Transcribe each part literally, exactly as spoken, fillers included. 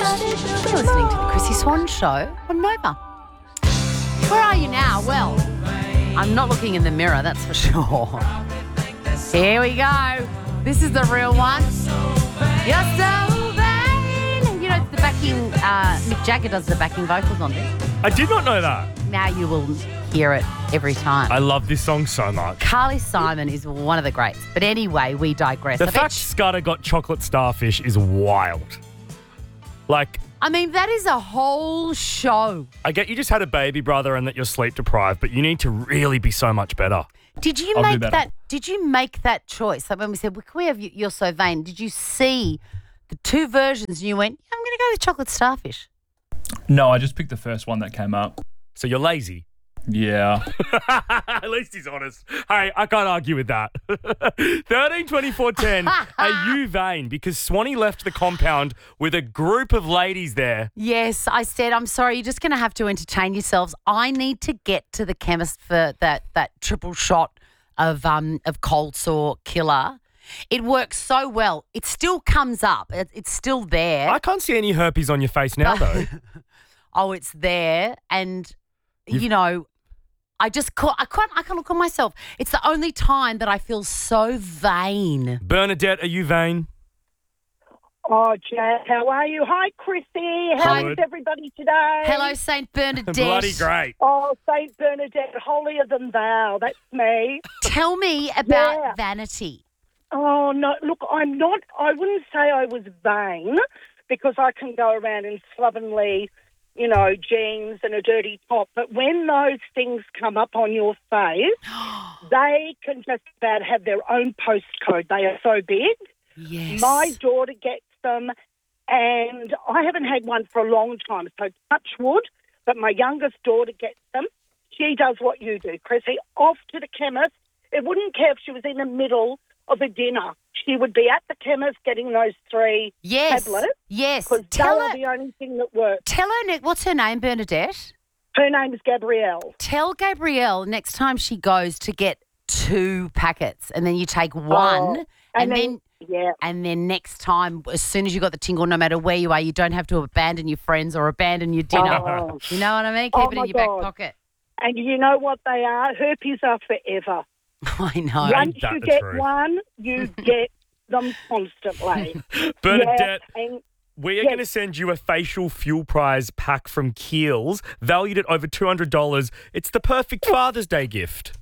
You're listening to the Chrissy Swan Show on Nova. Where are you now? Well, I'm not looking in the mirror, that's for sure. Here we go. This is the real one. You're so vain. You know, the backing, uh, Mick Jagger does the backing vocals on this. I did not know that. Now you will hear it every time. I love this song so much. Carly Simon is one of the greats. But anyway, we digress. The I fact bet- Scudder got chocolate starfish is wild. Like, I mean, that is a whole show. I get you just had a baby brother and that you're sleep deprived, but you need to really be so much better. Did you I'll do make better. that? Did you make that choice? Like when we said, well, can we have you, You're So Vain? Did you see the two versions and you went, yeah, I'm going to go with chocolate starfish? No, I just picked the first one that came up. So you're lazy. Yeah. At least he's honest. Hey, I can't argue with that. thirteen twenty-four ten. Are you vain? Because Swanee left the compound with a group of ladies there. Yes, I said, I'm sorry, you're just going to have to entertain yourselves. I need to get to the chemist for that that triple shot of um of cold sore killer. It works so well. It still comes up. It, it's still there. I can't see any herpes on your face now, though. Oh, it's there. And, You've- you know, I just can't, I can't, I can look at myself. It's the only time that I feel so vain. Bernadette, are you vain? Oh, Jack, how are you? Hi, Chrissy. How Good. is everybody today? Hello, Saint Bernadette. Bloody great. Oh, Saint Bernadette, holier than thou. That's me. Tell me about Yeah. vanity. Oh, no, look, I'm not, I wouldn't say I was vain because I can go around in slovenly, you know, jeans and a dirty top. But when those things come up on your face, they can just about have their own postcode. They are so big. Yes. My daughter gets them, and I haven't had one for a long time, so touch wood, but my youngest daughter gets them. She does what you do, Chrissy, off to the chemist. It wouldn't care if she was in the middle of a dinner. She would be at the chemist getting those three Yes. tablets Yes. because they Tell are her, the only thing that works. tell her, ne- what's her name, Bernadette? Her name is Gabrielle. Tell Gabrielle next time she goes to get two packets and then you take one Oh, and, and then, Yeah. and then next time, as soon as you got the tingle, no matter where you are, you don't have to abandon your friends or abandon your dinner. Oh. You know what I mean? Keep Oh, it my in your God. back pocket. And you know what they are? Herpes are forever. I know. Once that you the get truth? one, you get them constantly. Bernadette, Yeah, and we are Yes. going to send you a facial fuel prize pack from Kiehl's, valued at over two hundred dollars. It's the perfect Father's Day gift.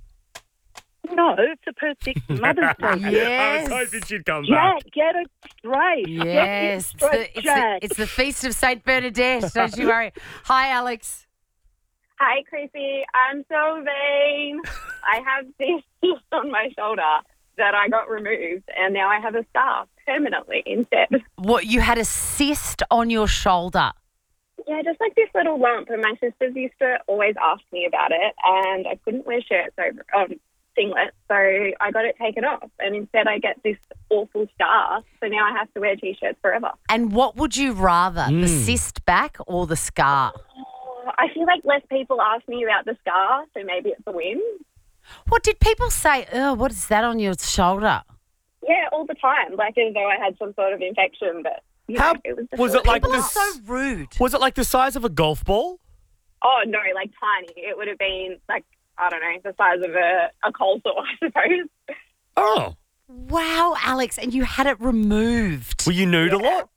no, it's a perfect Mother's Day. Yes. I was hoping she'd come back. Jack, get it straight. Yes. Get it It's straight, the, it's, the, Jack. it's the Feast of Saint Bernadette. Don't you worry. Hi, Alex. Hi, Chrissy. I'm so vain. I have this cyst on my shoulder that I got removed, and now I have a scar permanently instead. What, you had a cyst on your shoulder? Yeah, just like this little lump, and my sisters used to always ask me about it, and I couldn't wear shirts over um, singlets, so I got it taken off, and instead I get this awful scar, so now I have to wear T-shirts forever. And what would you rather, the Mm. cyst back or the scar? I feel like less people ask me about the scar, so maybe it's a win. What did people say? Oh, what is that on your shoulder? Yeah, all the time, like as though I had some sort of infection, but you How know, it was just was a it like People little- are this? so rude. Was it like the size of a golf ball? Oh, no, like tiny. It would have been like, I don't know, the size of a, a cold sore, I suppose. Oh. Wow, Alex, and you had it removed. Were you nude a Yeah. lot?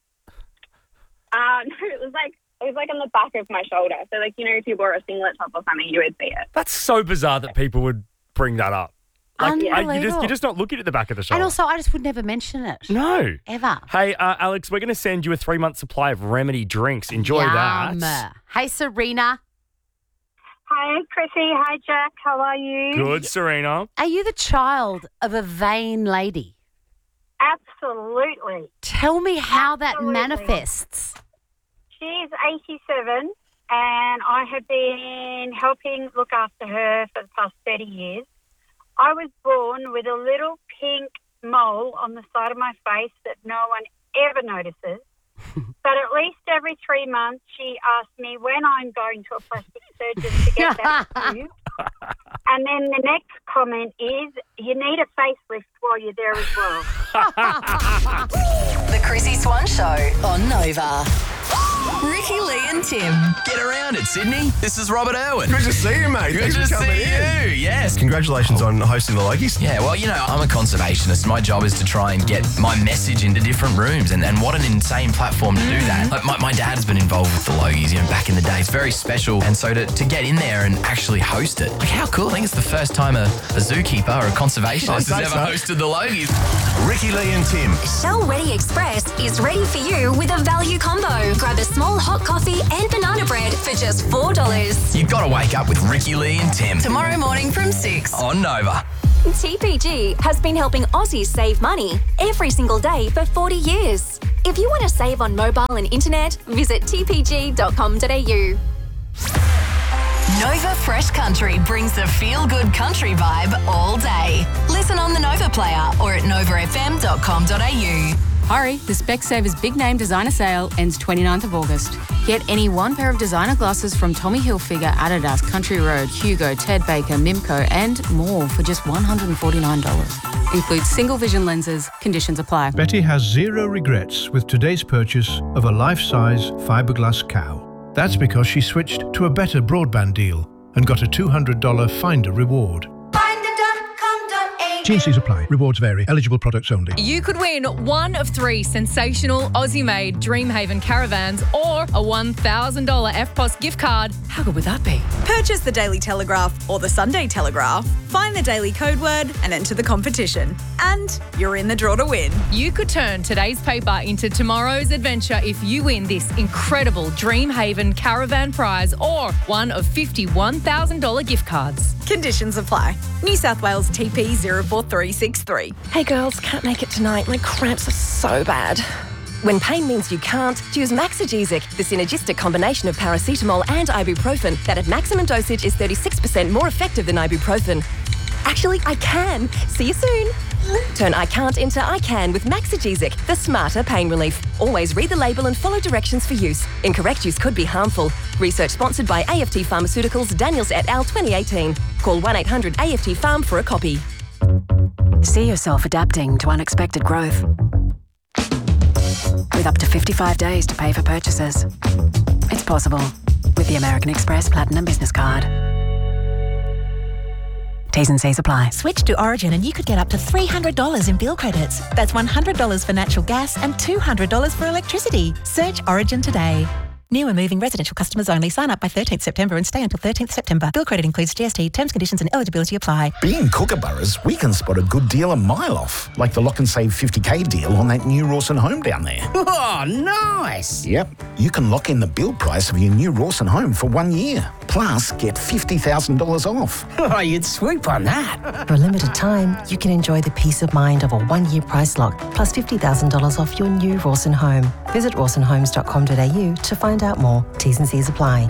Uh, no, it was like, it was like on the back of my shoulder. So like, you know, if you wore a singlet top or something, you would see it. That's so bizarre that people would bring that up. Like, I- you just, Unbelievable. you're just not looking at the back of the shoulder. And also, I just would never mention it. no. Ever. Hey, uh, Alex, we're going to send you a three-month supply of Remedy drinks. Enjoy Yum. that. Hey, Serena. Hi, Chrissy. Hi, Jack. How are you? Good, Serena. Are you the child of a vain lady? Absolutely. Tell me how that Absolutely. manifests. She's eighty-seven, and I have been helping look after her for the past thirty years. I was born with a little pink mole on the side of my face that no one ever notices. But at least every three months, she asks me when I'm going to a plastic surgeon to get that removed. And then the next comment is, you need a facelift while you're there as well. The Chrissy Swan Show on Nova. and Tim. Get around it, Sydney. This is Robert Irwin. Good to see you, mate. Good Thanks to for coming see in. you. Yes. Congratulations on hosting the Logies. Yeah, well, you know, I'm a conservationist. My job is to try and get my message into different rooms, and, and what an insane platform to do that. Like my, my dad has been involved with the Logies, you know, back in the day. It's very special, and so to, to get in there and actually host it, like how cool. I think it's the first time a, a zookeeper or a conservationist has ever so. hosted the Logies. Ricky Lee and Tim. Shell Ready Express is ready for you with a value combo. Grab a small hot coffee and banana bread for just four dollars. You've got to wake up with Ricky Lee and Tim. Tomorrow morning from six. On Nova. T P G has been helping Aussies save money every single day for forty years. If you want to save on mobile and internet, visit t p g dot com dot a u. Nova Fresh Country brings the feel-good country vibe all day. Listen on the Nova Player or at nova f m dot com dot a u. Hurry, the Specsavers Big Name Designer Sale ends twenty-ninth of August. Get any one pair of designer glasses from Tommy Hilfiger, Adidas, Country Road, Hugo, Ted Baker, Mimco and more for just one hundred forty-nine dollars. Includes single vision lenses. Conditions apply. Betty has zero regrets with today's purchase of a life-size fiberglass cow. That's because she switched to a better broadband deal and got a two hundred dollars Finder reward. T and C's apply. Rewards vary. Eligible products only. You could win one of three sensational Aussie-made Dreamhaven caravans or a one thousand dollars F P O S gift card. How good would that be? Purchase the Daily Telegraph or the Sunday Telegraph, find the daily code word and enter the competition. And you're in the draw to win. You could turn today's paper into tomorrow's adventure if you win this incredible Dreamhaven caravan prize or one of fifty-one thousand dollars gift cards. Conditions apply. New South Wales T P zero four three six three. Hey girls, can't make it tonight. My cramps are so bad. When pain means you can't, choose Maxigesic, the synergistic combination of paracetamol and ibuprofen that at maximum dosage is thirty-six percent more effective than ibuprofen. Actually, I can. See you soon. Turn I can't into I can with Maxigesic, the smarter pain relief. Always read the label and follow directions for use. Incorrect use could be harmful. Research sponsored by A F T Pharmaceuticals, Daniels et al. twenty eighteen. Call one eight hundred A F T Pharm for a copy. See yourself adapting to unexpected growth. With up to fifty-five days to pay for purchases. It's possible with the American Express Platinum Business Card. T's and C's apply. Switch to Origin and you could get up to three hundred dollars in bill credits. That's one hundred dollars for natural gas and two hundred dollars for electricity. Search Origin today. New and moving residential customers only. Sign up by thirteenth September and stay until thirteenth September. Bill credit includes G S T. Terms, conditions and eligibility apply. Being Kookaburras, we can spot a good deal a mile off. Like the lock and save fifty K deal on that new Rawson home down there. Oh, nice. Yep. You can lock in the build price of your new Rawson home for one year. Plus, get fifty thousand dollars off. Oh, you'd swoop on that. For a limited time, you can enjoy the peace of mind of a one-year price lock plus fifty thousand dollars off your new Rawson home. Visit rawson homes dot com dot a u to find out more. T's and C's apply.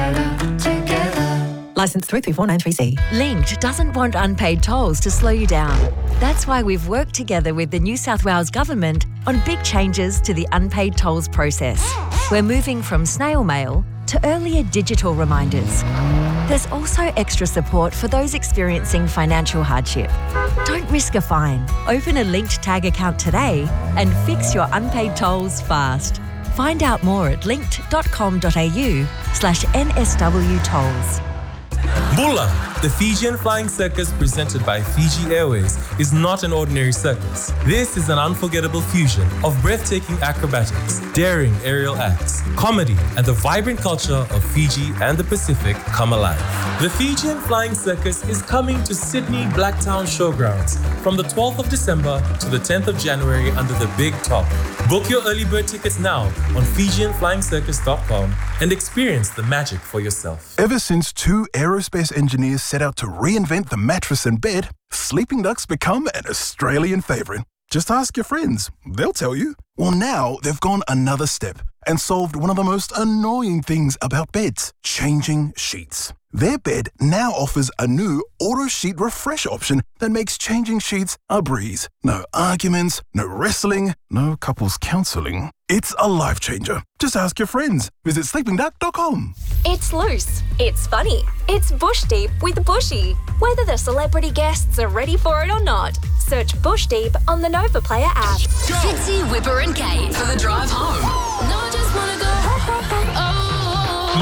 Licence three three four nine three C. Linked doesn't want unpaid tolls to slow you down. That's why we've worked together with the New South Wales Government on big changes to the unpaid tolls process. We're moving from snail mail to earlier digital reminders. There's also extra support for those experiencing financial hardship. Don't risk a fine. Open a Linked Tag account today and fix your unpaid tolls fast. Find out more at linked dot com dot a u slash N S W tolls. Bula, the Fijian Flying Circus presented by Fiji Airways, is not an ordinary circus. This is an unforgettable fusion of breathtaking acrobatics, daring aerial acts, comedy, and the vibrant culture of Fiji and the Pacific come alive. The Fijian Flying Circus is coming to Sydney Blacktown Showgrounds from the twelfth of December to the tenth of January under the Big Top. Book your early bird tickets now on Fijian Flying Circus dot com and experience the magic for yourself. Ever since two aerospace engineers set out to reinvent the mattress and bed, sleeping ducks become an Australian favourite. Just ask your friends, they'll tell you. Well, now they've gone another step and solved one of the most annoying things about beds, changing sheets. Their bed now offers a new auto sheet refresh option that makes changing sheets a breeze. No arguments, no wrestling, no couples counselling. It's a life changer. Just ask your friends. Visit sleeping duck dot com. It's loose. It's funny. It's Bush Deep with Bushy. Whether the celebrity guests are ready for it or not, search Bush Deep on the Nova Player app. Fitzy, Whipper and Kate for the drive home. No, I just wanna go. Oh, oh, oh.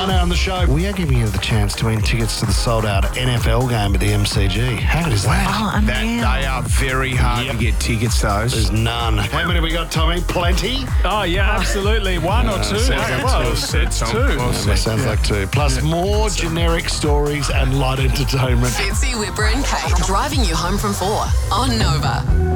Monday on the show, we are giving you the chance to win tickets to the sold-out N F L game at the M C G. How good is that? Oh, that they are very hard yep. to get tickets, those. There's none. How many have we got, Tommy? Plenty? Oh, yeah, absolutely. One uh, or two. Sounds like well, two. It's, it's two. Yeah, sounds yeah. like two. Plus yeah. more generic stories and light entertainment. Fitzy, Whipper and Kate, driving you home from four on Nova.